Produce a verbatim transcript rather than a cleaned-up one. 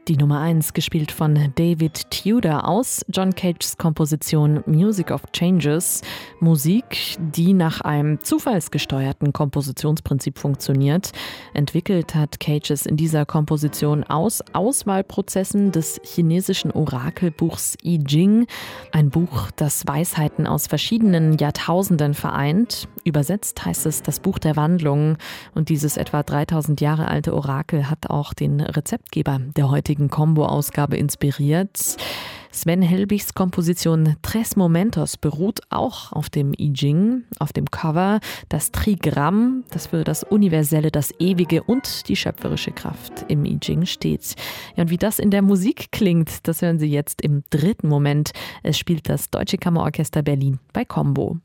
Die Nummer eins, gespielt von David Tudor aus John Cages Komposition Music of Changes. Musik, die nach einem zufallsgesteuerten Kompositionsprinzip funktioniert. Entwickelt hat Cages in dieser Komposition aus Auswahlprozessen des chinesischen Orakelbuchs I Ching. Ein Buch, das Weisheiten aus verschiedenen Jahrtausenden vereint. Übersetzt heißt es das Buch der Wandlungen. Und dieses etwa dreitausend Jahre alte Orakel hat auch den Rezeptgeber der heutigen Combo-Ausgabe inspiriert. Sven Helbigs Komposition Tres Momentos beruht auch auf dem I Ching, auf dem Cover das Trigramm, das für das Universelle, das Ewige und die schöpferische Kraft im I Ching steht. Ja, und wie das in der Musik klingt, das hören Sie jetzt im dritten Moment. Es spielt das Deutsche Kammerorchester Berlin bei Combo.